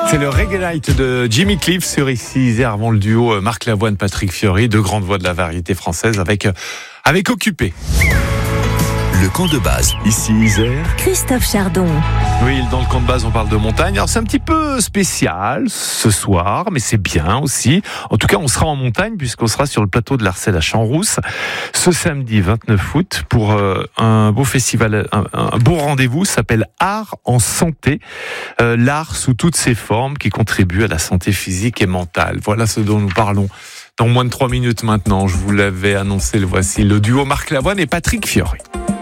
C'est le Reggae Night de Jimmy Cliff sur Ici Isère avant le duo Marc Lavoine, Patrick Fiori, deux grandes voix de la variété française avec Occupé. Le camp de base, Ici Isère. Christophe Chardon. Oui, dans le camp de base, on parle de montagne. Alors, c'est un petit peu spécial ce soir, mais c'est bien aussi. En tout cas, on sera en montagne puisqu'on sera sur le plateau de l'Arcel à Champs-Rousse ce samedi 29 août pour un beau festival, un beau rendez-vous. Ça s'appelle Art en santé. L'art sous toutes ses formes qui contribue à la santé physique et mentale. Voilà ce dont nous parlons. Dans moins de 3 minutes maintenant, je vous l'avais annoncé, le voici, le duo Marc Lavoine et Patrick Fiori.